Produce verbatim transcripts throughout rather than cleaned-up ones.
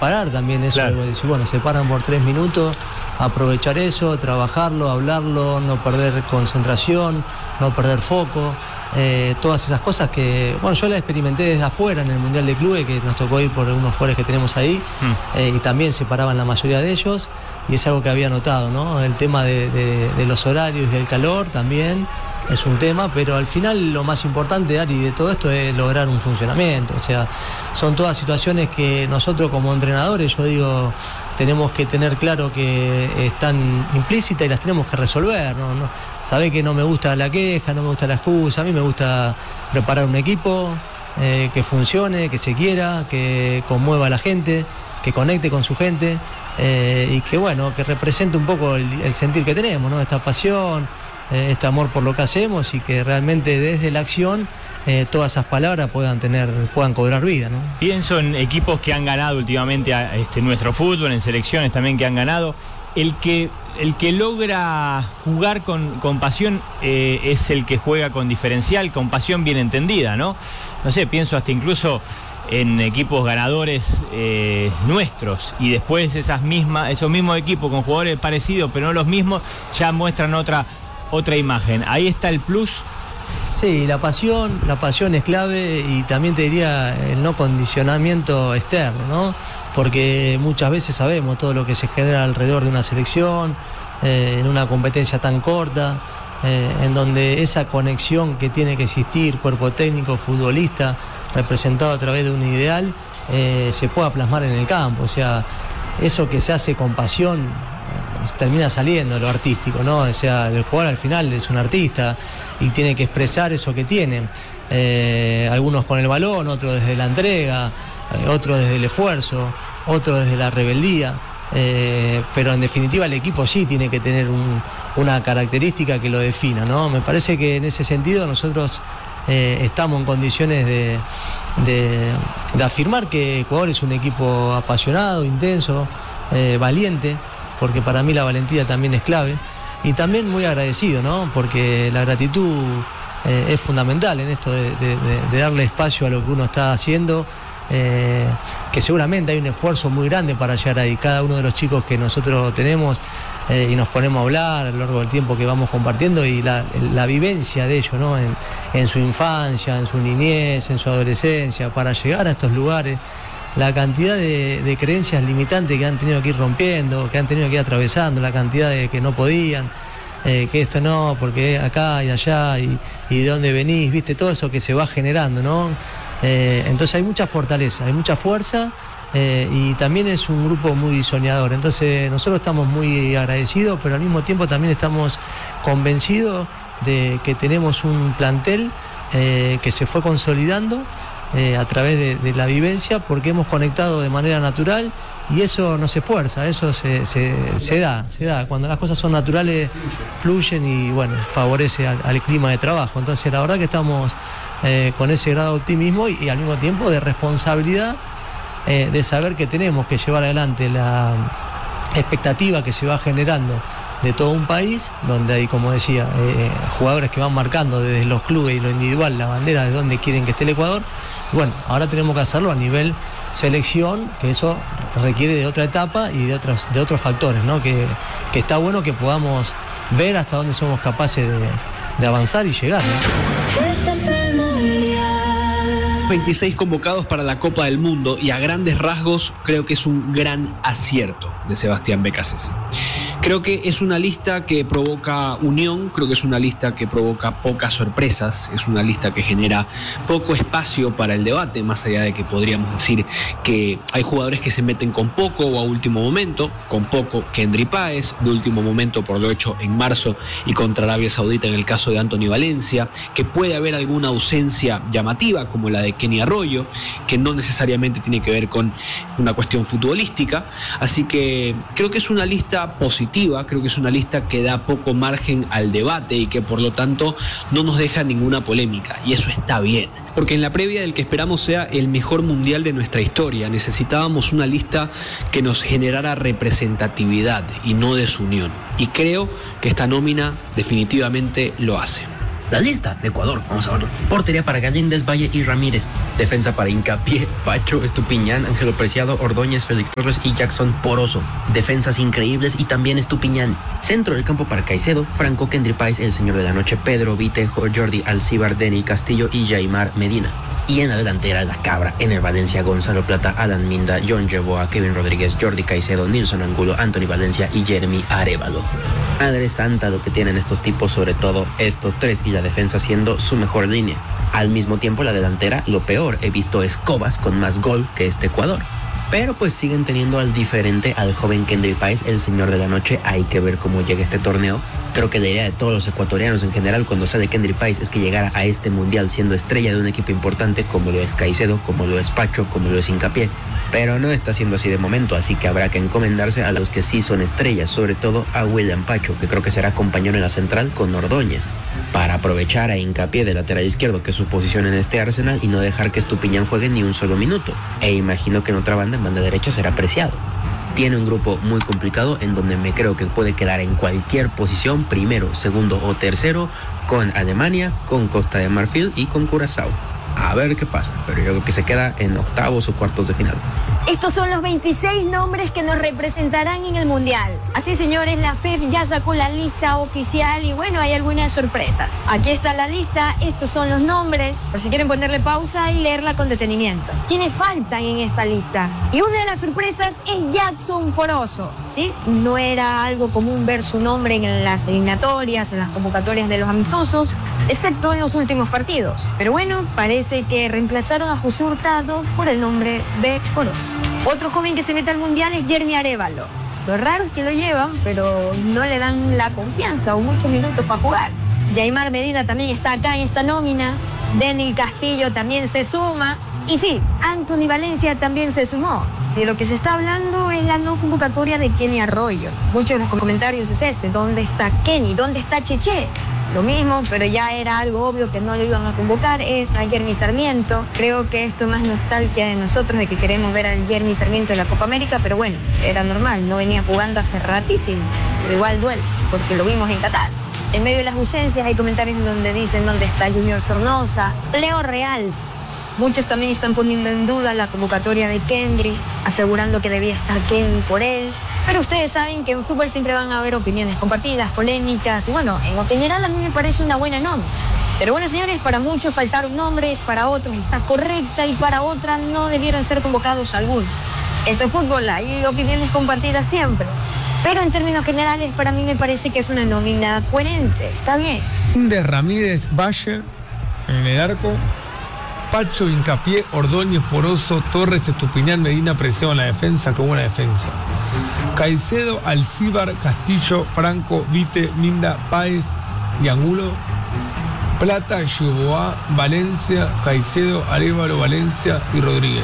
separar también eso, claro. de decir, bueno, se paran por tres minutos, aprovechar eso, trabajarlo, hablarlo, no perder concentración, no perder foco, eh, todas esas cosas que, bueno, yo las experimenté desde afuera en el Mundial de Clubes, que nos tocó ir por algunos jugadores que tenemos ahí, mm. eh, y también separaban la mayoría de ellos, y es algo que había notado, ¿no? El tema de, de, de los horarios y del calor también es un tema, pero al final lo más importante, Ari, de todo esto es lograr un funcionamiento. O sea, son todas situaciones que nosotros como entrenadores, yo digo, tenemos que tener claro que están implícitas y las tenemos que resolver, ¿no? No, sabés que no me gusta la queja, no me gusta la excusa, a mí me gusta preparar un equipo eh, que funcione, que se quiera, que conmueva a la gente, que conecte con su gente eh, y que, bueno, que represente un poco el, el sentir que tenemos, ¿no? Esta pasión, eh, este amor por lo que hacemos, y que realmente desde la acción eh, todas esas palabras puedan tener, puedan cobrar vida, ¿no? Pienso en equipos que han ganado últimamente a, este, nuestro fútbol, en selecciones también que han ganado. El que, el que logra jugar con, con pasión eh, es el que juega con diferencial, con pasión bien entendida, ¿no? No sé, pienso hasta incluso en equipos ganadores eh, nuestros, y después esas mismas, esos mismos equipos con jugadores parecidos pero no los mismos, ya muestran otra, otra imagen. Ahí está el plus. Sí, la pasión, la pasión es clave, y también te diría el no condicionamiento externo, ¿no? Porque muchas veces sabemos todo lo que se genera alrededor de una selección, eh, en una competencia tan corta, eh, en donde esa conexión que tiene que existir, cuerpo técnico, futbolista, representado a través de un ideal, eh, se pueda plasmar en el campo. O sea, eso que se hace con pasión eh, termina saliendo lo artístico, ¿no? O sea, el jugador al final es un artista y tiene que expresar eso que tiene. Eh, algunos con el balón, otros desde la entrega, eh, otros desde el esfuerzo, otros desde la rebeldía. Eh, pero en definitiva el equipo sí tiene que tener un, una característica que lo defina, ¿no? Me parece que en ese sentido nosotros Eh, estamos en condiciones de, de, de afirmar que Ecuador es un equipo apasionado, intenso, eh, valiente, porque para mí la valentía también es clave, y también muy agradecido, ¿no? Porque la gratitud eh, es fundamental en esto de, de, de, de darle espacio a lo que uno está haciendo, eh, que seguramente hay un esfuerzo muy grande para llegar ahí. Cada uno de los chicos que nosotros tenemos eh, y nos ponemos a hablar a lo largo del tiempo que vamos compartiendo, y la, la vivencia de ellos, ¿no? En, en su infancia, en su niñez, en su adolescencia, para llegar a estos lugares, la cantidad de, de creencias limitantes que han tenido que ir rompiendo, que han tenido que ir atravesando, la cantidad de que no podían, eh, que esto no, porque acá y allá, y, y de dónde venís, viste, todo eso que se va generando, ¿no? Eh, entonces hay mucha fortaleza, hay mucha fuerza, eh, y también es un grupo muy soñador. Entonces nosotros estamos muy agradecidos, pero al mismo tiempo también estamos convencidos de que tenemos un plantel eh, que se fue consolidando eh, a través de, de la vivencia, porque hemos conectado de manera natural, y eso no se fuerza, eso se, se, se da, se da. Cuando las cosas son naturales, fluyen y bueno, favorece al, al clima de trabajo. Entonces la verdad que estamos eh, con ese grado de optimismo y, y al mismo tiempo de responsabilidad, eh, de saber que tenemos que llevar adelante la expectativa que se va generando de todo un país, donde hay, como decía, eh, jugadores que van marcando desde los clubes y lo individual la bandera de donde quieren que esté el Ecuador. Y bueno, ahora tenemos que hacerlo a nivel selección, que eso requiere de otra etapa y de otros, de otros factores, ¿no? Que, que está bueno que podamos ver hasta dónde somos capaces de, de avanzar y llegar, ¿no? Este es el mundial. veintiséis convocados para la Copa del Mundo, y a grandes rasgos creo que es un gran acierto de Sebastián Beccacece. Creo que es una lista que provoca unión, creo que es una lista que provoca pocas sorpresas, es una lista que genera poco espacio para el debate, más allá de que podríamos decir que hay jugadores que se meten con poco o a último momento, con poco Kendry Páez, de último momento por lo hecho en marzo y contra Arabia Saudita en el caso de Anthony Valencia, que puede haber alguna ausencia llamativa como la de Kenny Arroyo, que no necesariamente tiene que ver con una cuestión futbolística, así que creo que es una lista positiva. Creo que es una lista que da poco margen al debate y que por lo tanto no nos deja ninguna polémica, y eso está bien, porque en la previa del que esperamos sea el mejor mundial de nuestra historia necesitábamos una lista que nos generara representatividad y no desunión, y creo que esta nómina definitivamente lo hace. La lista de Ecuador, vamos a verlo. Portería para Galíndez, Valle y Ramírez. Defensa para Hincapié, Pacho, Estupiñán, Ángelo Preciado, Ordóñez, Félix Torres y Jackson Poroso. Defensas increíbles y también Estupiñán. Centro del campo para Caicedo, Franco, Kendry Páez, El Señor de la Noche, Pedro Vitejo, Jordi Alcíbar, Denny Castillo y Yaimar Medina. Y en la delantera, la cabra, en el Valencia, Gonzalo Plata, Alan Minda, John Yeboah, Kevin Rodríguez, Jordi Caicedo, Nilson Angulo, Anthony Valencia y Jeremy Arévalo. Madre santa lo que tienen estos tipos, sobre todo estos tres, y la defensa siendo su mejor línea. Al mismo tiempo la delantera, lo peor, he visto escobas con más gol que este Ecuador. Pero pues siguen teniendo al diferente, al joven Kendry Páez, el señor de la noche. Hay que ver cómo llega este torneo. Creo que la idea de todos los ecuatorianos en general cuando sale Kendry Páez es que llegara a este mundial siendo estrella de un equipo importante como lo es Caicedo, como lo es Pacho, como lo es Hincapié. Pero no está siendo así de momento, así que habrá que encomendarse a los que sí son estrellas, sobre todo a William Pacho, que creo que será compañero en la central con Ordóñez, para aprovechar a Hincapié de lateral izquierdo, que es su posición en este Arsenal, y no dejar que Estupiñán juegue ni un solo minuto. E imagino que en otra banda, en banda derecha, será Preciado. Tiene un grupo muy complicado en donde me creo que puede quedar en cualquier posición, primero, segundo o tercero, con Alemania, con Costa de Marfil y con Curazao. A ver qué pasa, pero yo creo que se queda en octavos o cuartos de final. Estos son los veintiséis nombres que nos representarán en el Mundial. Así, señores, la F I F ya sacó la lista oficial y bueno, hay algunas sorpresas. Aquí está la lista, estos son los nombres, por si quieren ponerle pausa y leerla con detenimiento. ¿Quiénes faltan en esta lista? Y una de las sorpresas es Jackson Poroso, ¿sí? No era algo común ver su nombre en las eliminatorias, en las convocatorias de los amistosos, excepto en los últimos partidos. Pero bueno, parece que reemplazaron a José Hurtado por el nombre de Poroso. Otro joven que se mete al Mundial es Jeremy Arévalo. Lo raro es que lo llevan, pero no le dan la confianza o muchos minutos para jugar. Yaimar Medina también está acá en esta nómina. Denny Castillo también se suma. Y sí, Anthony Valencia también se sumó. De lo que se está hablando es la no convocatoria de Kenny Arroyo. Muchos de los comentarios es ese. ¿Dónde está Kenny? ¿Dónde está Cheche? Lo mismo, pero ya era algo obvio que no lo iban a convocar, es a Jeremy Sarmiento. Creo que esto es más nostalgia de nosotros, de que queremos ver al Jeremy Sarmiento en la Copa América, pero bueno, era normal, no venía jugando hace ratísimo, pero igual duele, porque lo vimos en Qatar. En medio de las ausencias hay comentarios donde dicen dónde está Junior Sornosa, Leo Real. Muchos también están poniendo en duda la convocatoria de Kendry, asegurando que debía estar Kenny por él. Pero ustedes saben que en fútbol siempre van a haber opiniones compartidas, polémicas, y bueno, en lo general a mí me parece una buena nómina. Pero bueno, señores, para muchos faltaron nombres, para otros está correcta y para otras no debieron ser convocados algunos. Esto es fútbol, hay opiniones compartidas siempre. Pero en términos generales, para mí me parece que es una nómina coherente, está bien. De Ramírez, Valle, en el arco. Pacho, Hincapié, Ordóñez, Poroso, Torres, Estupiñán, Medina, Preciado en la defensa. Qué buena defensa. Caicedo, Alcíbar, Castillo, Franco, Vite, Minda, Páez y Angulo. Plata, Yeboah, Valencia, Caicedo, Arévalo, Valencia y Rodríguez.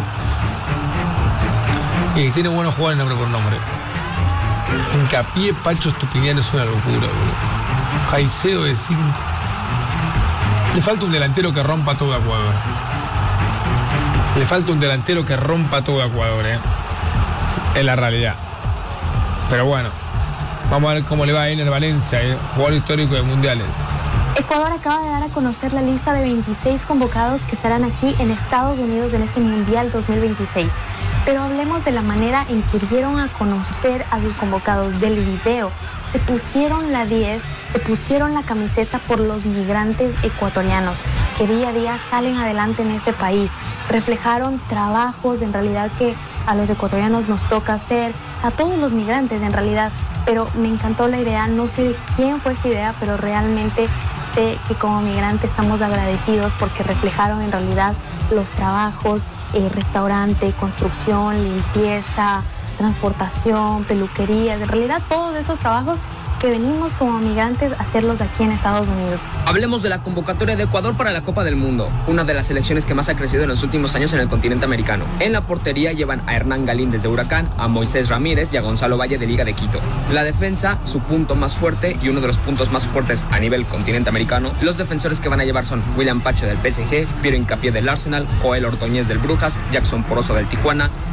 Y tiene buenos jugadores nombre por nombre. Hincapié, Pacho, Estupiñán es una locura, boludo. Caicedo de cinco. Le falta un delantero que rompa todo Ecuador. Le falta un delantero que rompa todo Ecuador, ¿eh? Es la realidad. Pero bueno, vamos a ver cómo le va a Ener Valencia, ¿eh? Jugador histórico de mundiales. Ecuador acaba de dar a conocer la lista de veintiséis convocados que estarán aquí en Estados Unidos en este Mundial dos mil veintiséis. Pero hablemos de la manera en que dieron a conocer a sus convocados, del video. Se pusieron la diez, se pusieron la camiseta por los migrantes ecuatorianos que día a día salen adelante en este país. Reflejaron trabajos en realidad que a los ecuatorianos nos toca hacer, a todos los migrantes en realidad. Pero me encantó la idea, no sé de quién fue esta idea, pero realmente sé que como migrante estamos agradecidos porque reflejaron en realidad los trabajos, eh, restaurante, construcción, limpieza, transportación, peluquería, en realidad todos estos trabajos que venimos como migrantes a hacerlos aquí en Estados Unidos. Hablemos de la convocatoria de Ecuador para la Copa del Mundo, una de las selecciones que más ha crecido en los últimos años en el continente americano. En la portería llevan a Hernán Galíndez de Huracán, a Moisés Ramírez y a Gonzalo Valle de Liga de Quito. La defensa, su punto más fuerte y uno de los puntos más fuertes a nivel continente americano. Los defensores que van a llevar son William Pacho del P S G, Piero Hincapié del Arsenal, Joel Ordóñez del Brujas, Jackson Poroso del Tijuana,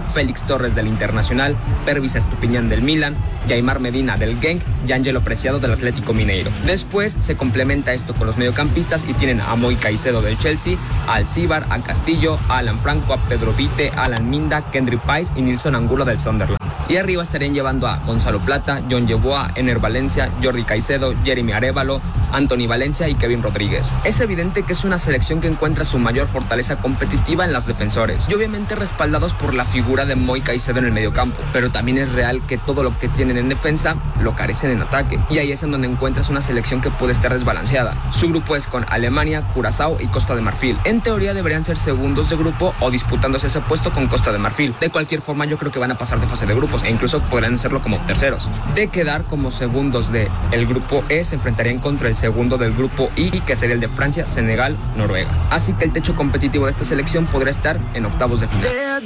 Félix Torres del Internacional, Pervis Estupiñán del Milan, Yaimar Medina del Genk y Ángelo Preciado del Atlético Mineiro. Después se complementa esto con los mediocampistas y tienen a Moi Caicedo del Chelsea, a Alcíbar, a Castillo, a Alan Franco, a Pedro Vite, a Alan Minda, Kendry Pais y Nilson Angulo del Sunderland. Y arriba estarían llevando a Gonzalo Plata, John Yeboah, Ener Valencia, Jordi Caicedo, Jeremy Arévalo, Anthony Valencia y Kevin Rodríguez. Es evidente que es una selección que encuentra su mayor fortaleza competitiva en los defensores y obviamente respaldados por la figura de Moi Caicedo en el mediocampo, pero también es real que todo lo que tienen en defensa lo carecen en ataque, y ahí es en donde encuentras una selección que puede estar desbalanceada. Su grupo es con Alemania, Curazao y Costa de Marfil. En teoría deberían ser segundos de grupo o disputándose ese puesto con Costa de Marfil. De cualquier forma yo creo que van a pasar de fase de grupos e incluso podrán hacerlo como terceros. De quedar como segundos de el grupo E, se enfrentarían contra el segundo del grupo I, que sería el de Francia, Senegal, Noruega. Así que el techo competitivo de esta selección podría estar en octavos de final.